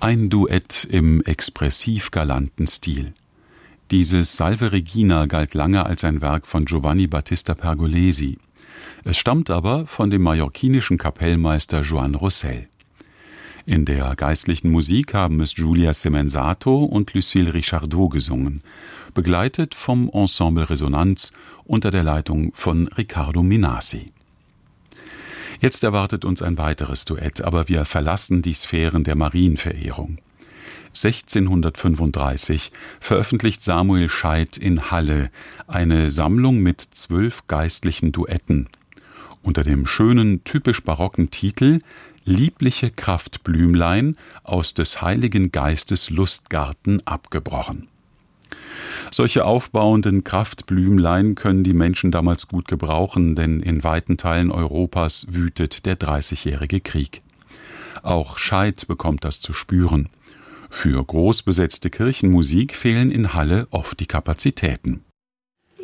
Ein Duett im expressiv-galanten Stil. Dieses Salve Regina galt lange als ein Werk von Giovanni Battista Pergolesi. Es stammt aber von dem mallorquinischen Kapellmeister Joan Rossel. In der geistlichen Musik haben es Giulia Semenzato und Lucille Richardot gesungen, begleitet vom Ensemble Resonanz unter der Leitung von Riccardo Minasi. Jetzt erwartet uns ein weiteres Duett, aber wir verlassen die Sphären der Marienverehrung. 1635 veröffentlicht Samuel Scheidt in Halle eine Sammlung mit 12 geistlichen Duetten unter dem schönen, typisch barocken Titel »Liebliche Kraftblümlein aus des Heiligen Geistes Lustgarten abgebrochen«. Solche aufbauenden Kraftblümlein können die Menschen damals gut gebrauchen, denn in weiten Teilen Europas wütet der Dreißigjährige Krieg. Auch Scheidt bekommt das zu spüren. Für groß besetzte Kirchenmusik fehlen in Halle oft die Kapazitäten.